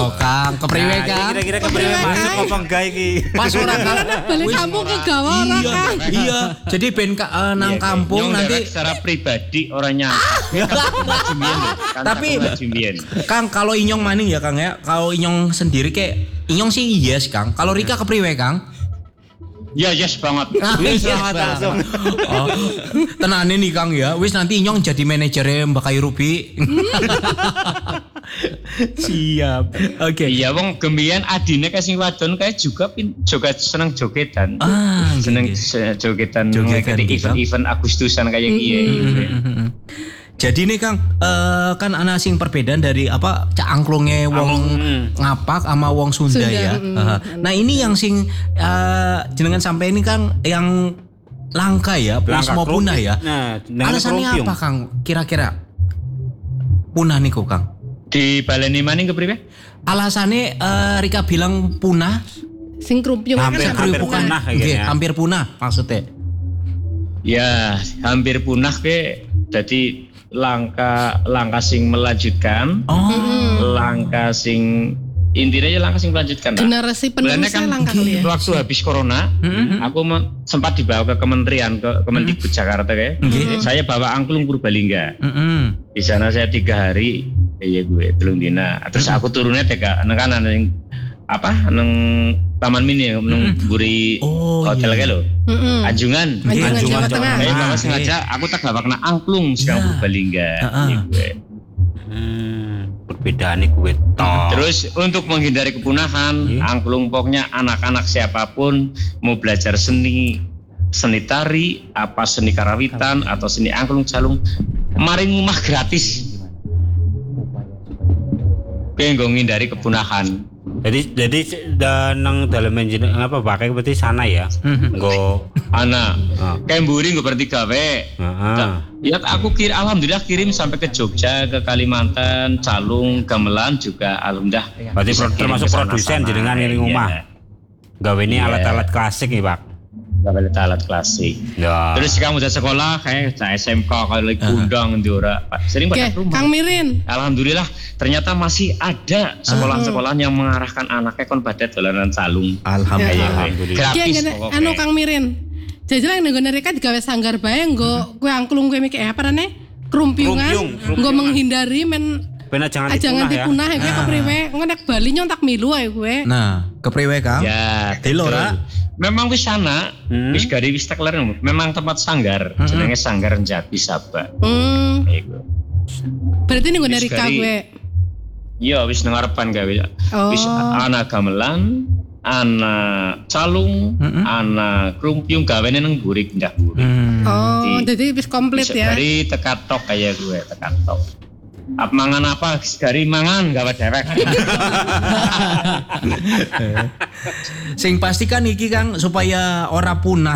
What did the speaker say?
Kang, kepriwe Kang? Kira-kira kepriwe masuk apa enggak iki? Pas ora Kang. Balik kampung ke gawa ora Kang. Iya, jadi ben nang kampung nanti secara pribadi orangnya. Tapi Kang kalau Inyong maning ya Kang ya. Kalau Inyong sendiri kayak Inyong sih yes Kang. Kalau Rika kepriwe Kang? Ya yes banget. Wis langsung. Oh, tenane nih Kang ya. Wis nanti Inyong jadi manajernya Mbak Kayu Ruby. Siap. Oke. Iya wong gembian adine kasing wadon kayak juga joget seneng jogetan. Seneng jogetan event Agustusan kayak gitu. Jadi nih Kang, kan ana sing perbedaan dari apa cak angklunge wong ngapak sama wong Sunda ya. Nah ini yang sing jenengan sampai ini Kang yang langka ya, plus mau punah ya. Nah, alasannya apa Kang? Kira-kira punah niku Kang? Di baleni maning kepriwe? Alasannya Rika bilang punah. Sing krupyung hampir punah kayaknya. Hampir punah maksudnya. Ya, hampir punah ke jadi langkah sing melanjutkan, langkah sing intinya ya langkah sing melanjutkan. Generasi penerus kan langkah kali ya. Waktu habis corona, aku sempat dibawa ke kementerian, ke Kemendikbud Jakarta kayak. Saya bawa angklung Purbalingga. Di sana saya 3 hari, ya gue telung dina. Terus aku turunnya kanan yang apa nang Taman Mini nang buri hotel kayak lo. Anjungan Jawa Tengah. Saya bawa sengaja aku tak bawa kena angklung sekarang Purbalingga. Perbedaan gue Terus untuk menghindari kepunahan, angklung pokoknya anak-anak siapapun mau belajar seni tari, apa seni karawitan atau seni angklung calung, mari ngumah gratis. Pengen menghindari kepunahan. Jadi nang dalam engineer apa pakai berarti sana ya. Nggo anak. Kayak mburi nggo berarti gawe. Ya aku alhamdulillah kirim sampai ke Jogja, ke Kalimantan, Calung, Gamelan juga alhamdulillah. Berarti termasuk produsen jenengan ini rumah. Gawe ini alat-alat klasik nih, Pak. Alat klasik. Ya. Terus kamu udah sekolah kayak SMK kali Gundang Ndiora. Sering pada rumah. Kang Mirin. Alhamdulillah ternyata masih ada sekolah-sekolah yang mengarahkan anaknya kon pada dolanan calung. Alhamdulillah. Gratis. Anu Kang Mirin. Jajalan nego nereka digawe sanggar bae nggo kowe angklung kowe mikir apa rene? Krumpiungan. Nggo menghindari jangan dipunah ya kepriwe engko nek Bali nyontak milu ae kowe. Nah, kepriwe Kang? Ya, Delora. Memang wis sana, wis gari wis tekler memang tempat sanggar, jenenge Sanggar Jati Sabak. Iku. Berarti ning ngene Rika kowe. Iya, wis nang ngarepan gawe. Wis ana gamelan, ana calung, ana krumpiung gawene nang buri pindah buri. Jadi wis komplit ya. Dari tekatok kayak gue, tekatok. Mangan apa gari mangan gawe dewek. Sing pasti kan iki Kang supaya ora punah